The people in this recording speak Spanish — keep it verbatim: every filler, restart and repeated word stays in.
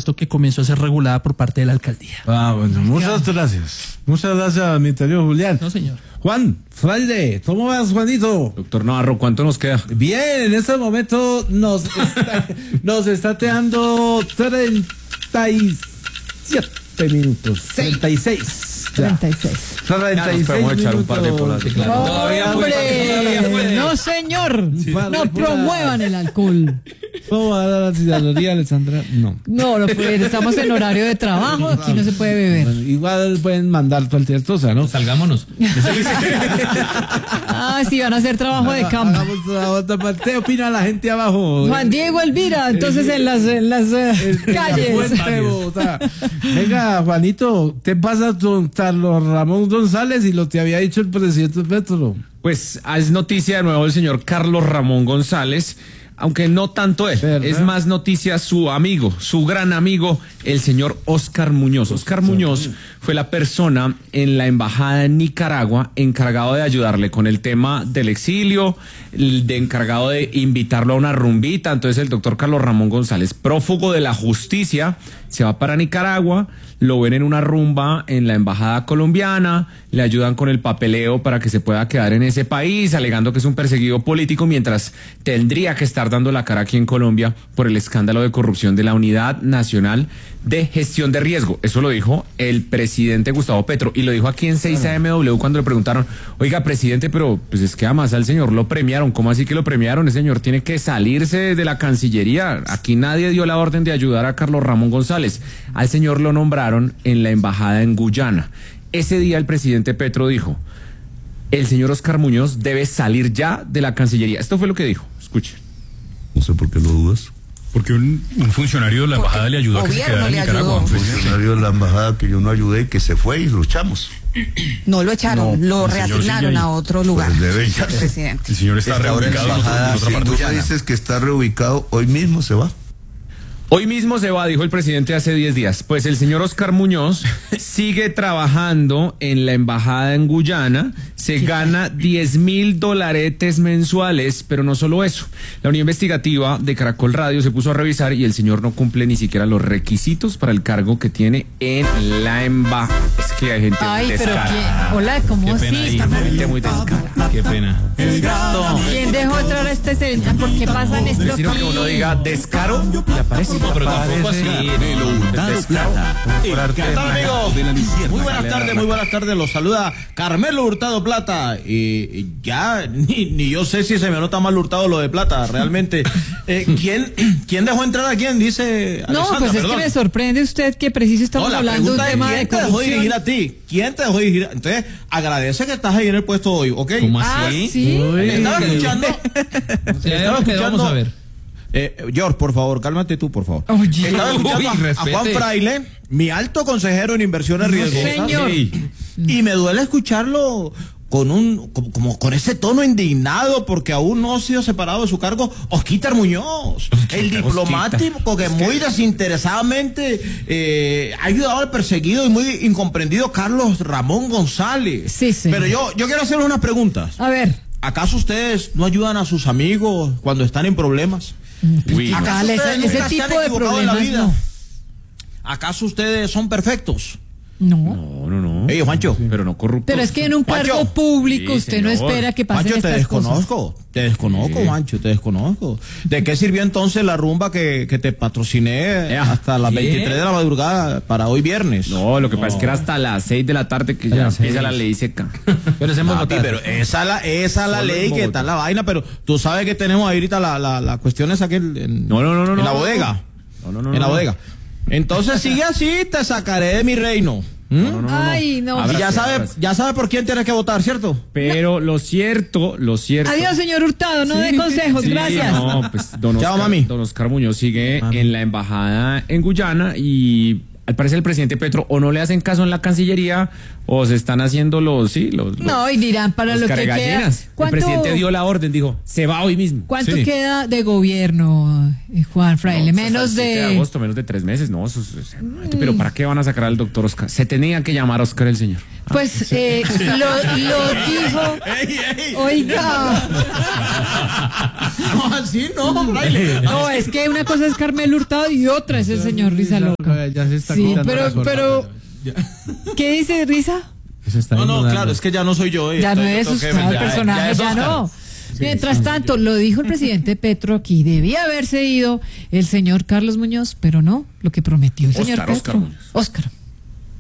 pasto que comenzó a ser regulada por parte de la alcaldía. Ah, bueno, muchas gracias. Muchas gracias, mi querido Julián. No, señor. Juan, Fraile, ¿cómo vas, Juanito? Doctor Navarro, ¿cuánto nos queda? Bien, en este momento nos está, nos está teando treinta y siete minutos. treinta y seis. treinta y seis. treinta y seis podemos echar un par de minutos. polas. Claro. ¡Oh, hombre! No, señor. Sí, No vale, promuevan el alcohol. ¿Cómo va a dar la ciudadanía, Alexandra? No. No, no puede. Estamos en horario de trabajo. Aquí no se puede beber. Bueno, igual pueden mandar cualquier cosa, ¿no? Salgámonos. Ah, sí, van a hacer trabajo de campo. Hagamos trabajo. ¿Qué opina la gente abajo? Juan Diego Elvira, entonces en las, en las eh, En la calles. Fuente de Bogotá. Venga, Juanito, ¿qué pasa con Carlos Ramón González y lo que había dicho el presidente Petro? Pues es noticia de nuevo el señor Carlos Ramón González, aunque no tanto él, ¿verdad? es más noticia su amigo, su gran amigo, el señor Óscar Muñoz. Óscar Muñoz fue la persona en la embajada en Nicaragua encargado de ayudarle con el tema del exilio, el de encargado de invitarlo a una rumbita. Entonces el doctor Carlos Ramón González, prófugo de la justicia, se va para Nicaragua, lo ven en una rumba en la embajada colombiana, le ayudan con el papeleo para que se pueda quedar en ese país, alegando que es un perseguido político, mientras tendría que estar dando la cara aquí en Colombia por el escándalo de corrupción de la Unidad Nacional de Gestión de Riesgo. Eso lo dijo el presidente Gustavo Petro, y lo dijo aquí en seis A M W cuando le preguntaron, oiga, presidente, pero pues es que además al señor lo premiaron. ¿Cómo así que lo premiaron? El señor tiene que salirse de la Cancillería. Aquí nadie dio la orden de ayudar a Carlos Ramón González. Al señor lo nombraron en la embajada en Guyana. Ese día el presidente Petro dijo, el señor Óscar Muñoz debe salir ya de la Cancillería. Esto fue lo que dijo. Escuchen. No sé por qué lo dudas. Porque un, un funcionario de la embajada le ayudó a que se quedara en Nicaragua. Un funcionario de la embajada que yo no ayudé y que se fue y luchamos. No lo echaron, No, lo el señor reasignaron sigue ahí. a otro lugar. Pues debe ya. Presidente. El señor está, Está ahora en la reubicado en, otro- embajada. en otra Si parte. tú me dices que está reubicado, hoy mismo se va. Hoy mismo se va, dijo el presidente hace diez días. Pues el señor Óscar Muñoz sigue trabajando en la embajada en Guyana, se gana diez mil dolaretes mensuales, pero no solo eso. La unidad investigativa de Caracol Radio se puso a revisar y el señor no cumple ni siquiera los requisitos para el cargo que tiene en la embajada. Es que hay gente Ay, muy pero descarada. ¿quién? Hola, ¿cómo Qué así? pena ahí. Hay gente muy descarada. Qué pena. ¿Quién dejó entrar a este señor? ¿Por qué pasan esto Sino que aquí? uno diga descaro y aparece. No, pero tampoco así. ¿Qué tal, amigos? Muy buenas tardes, muy buenas tardes. Los saluda Carmelo Hurtado Plata. Y, y ya, ni, ni yo sé si se me nota mal hurtado lo de plata, realmente. Eh, ¿quién, ¿Quién dejó entrar a quién? Dice No, Alexandra, pues es perdón. que me sorprende usted que preciso estamos No, la hablando de un pregunta es, tema ¿quién de te dejó dirigir corrupción. a ti? ¿Quién te dejó dirigir? Entonces, agradece que estás ahí en el puesto hoy, ¿ok? ¿Cómo Ah, así? sí. Me estaba escuchando. Sí, estaba lo que escuchando. vamos a ver. Eh, George, por favor, cálmate tú, por favor. Oye. Estaba escuchando Uy, a- a, respete. Juan Fraile, mi alto consejero en inversiones riesgosas. señor. Sí. Y me duele escucharlo con un como, como con ese tono indignado porque aún no ha sido separado de su cargo Osquítar Muñoz, el diplomático que muy desinteresadamente eh, ha ayudado al perseguido y muy incomprendido Carlos Ramón González. Sí, señor. Pero yo, yo quiero hacerle unas preguntas. A ver. ¿Acaso ustedes no ayudan a sus amigos cuando están en problemas? Uy, ¿Acaso Vale, ustedes ese nunca se tipo han de equivocado en la problemas vida? no. ¿Acaso ustedes son perfectos? No. no, no, no. Ey, Juancho. Pero no corruptos. Pero es que en un cargo Juancho. público Sí, usted no señor. espera que pasen Juancho, te estas cosas. desconozco, te desconozco, Juancho, te desconozco. ¿De qué sirvió entonces la rumba que, que te patrociné Eh, hasta las ¿qué? veintitrés de la madrugada para hoy viernes? No, lo que pasa es que era hasta las seis de la tarde que ya empieza la ley seca. Pero es en Papi, Bogotá. pero esa la, esa la Solo en ley que Bogotá. está en la vaina, pero tú sabes que tenemos ahorita la, la, la cuestión esa que en, No, no, no, no, en la no. bodega. No, no, no, en la no. bodega. Entonces sigue así, te sacaré de mi reino. ¿Mm? No, no, no, no. Ay, no. Y Abra- ya sabe, Abra- ya sabe por quién tienes que votar, ¿cierto? Pero lo cierto, lo cierto. Adiós, señor Hurtado, no dé consejos, Sí, gracias. No, pues don Chao, Oscar, mami. don Oscar Muñoz sigue en la embajada en Guyana y al parecer el presidente Petro o no le hacen caso en la Cancillería o se están haciendo los, sí, los, los, No, y dirán para los lo que queda. cargallinas. El ¿Cuánto, presidente dio la orden, dijo, se va hoy mismo. ¿cuánto Sí. queda de gobierno, eh, Juan Fraile? No, Menos hasta el siete de... de agosto, menos de tres meses, no, eso, es- eso- pero ¿para qué van a sacar al doctor Oscar? Se tenía que llamar Oscar el señor. Pues eh, lo, lo dijo... Oiga. No, así no, Braille. No, es que una cosa es Carmelo Hurtado y otra es el señor Risa Loca. Ya se está Sí, quitando pero, la corbata. pero, ¿qué dice Risa? Se está No, no, inundando. claro, es que ya no soy yo. eh, Ya no entonces es yo tengo que usted el vender. personaje, es ya Oscar. no. Mientras tanto, lo dijo el presidente Petro aquí, debía haberse ido el señor Carlos Muñoz, pero no, lo que prometió el señor Oscar, Oscar Petro. Muñoz. Oscar.